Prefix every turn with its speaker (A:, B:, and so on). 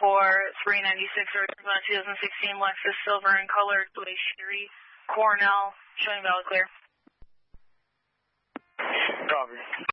A: for 396 or 2016 Lexus Silver in color, Blue Sherry, Cornell, showing valid clear.
B: Copy.